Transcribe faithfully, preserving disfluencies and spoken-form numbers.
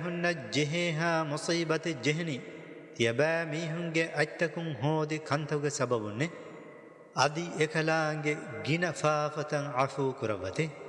ميهن جهها مصيبة جهني يبا ميهنگ أجتكم هودي كنتوگ سببني أدي إكلانگ گين فافتن عفو كربته